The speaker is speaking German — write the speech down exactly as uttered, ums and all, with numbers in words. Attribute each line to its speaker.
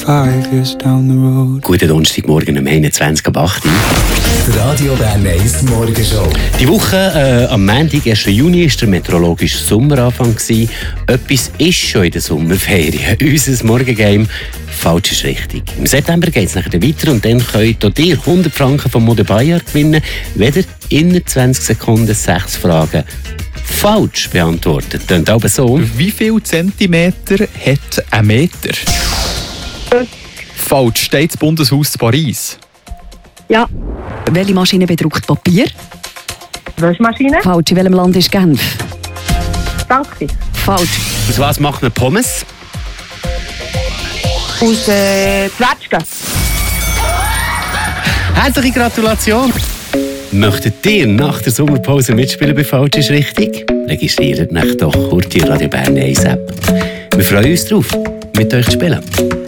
Speaker 1: Five years down the road.
Speaker 2: Guten Donnerstagmorgen um einundzwanzig Uhr acht.
Speaker 3: Radio Bern eins Morgenshow.
Speaker 2: Die Woche äh, am Montag, ersten Juni, war der meteorologische Sommeranfang. Etwas ist schon in der Sommerferien. Unser Morgengame falsch ist richtig. Im September geht es nachher weiter und dann könnt auch ihr hundert Franken von Mode Bayard gewinnen, wenn ihr in zwanzig Sekunden sechs Fragen falsch beantwortet. Klingt aber so.
Speaker 4: Wie viel Zentimeter hat ein Meter? Falsch. Steht das Bundeshaus zu Paris?
Speaker 5: Ja.
Speaker 6: Welche Maschine bedruckt Papier?
Speaker 5: Waschmaschine?
Speaker 6: Falsch. In welchem Land ist Genf?
Speaker 5: Danke.
Speaker 6: Falsch.
Speaker 2: Aus was macht man Pommes?
Speaker 5: Aus äh, Zwetschgen.
Speaker 2: Herzliche Gratulation! Möchtet ihr nach der Sommerpause mitspielen bei Falsch ist richtig? Registriert euch doch kurz die Radio Bern eins App. Wir freuen uns drauf, mit euch zu spielen.